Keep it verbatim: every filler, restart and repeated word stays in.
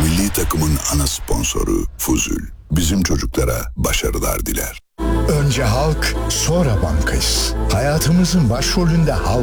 Milli takımın ana sponsoru Fuzul. Bizim çocuklara başarılar diler. Önce halk, sonra bankayız. Hayatımızın başrolünde halk.